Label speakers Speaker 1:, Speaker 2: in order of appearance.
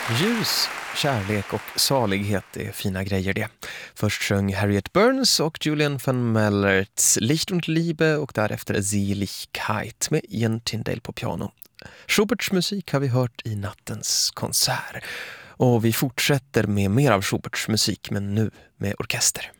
Speaker 1: Ljus, kärlek och salighet är fina grejer det. Först sjöng Harriet Burns och Julian van Mellerts Licht und Liebe och därefter Seligkeit med Ian Tyndale på piano. Schuberts musik har vi hört i nattens konsert. Och vi fortsätter med mer av Schuberts musik, men nu med orkester.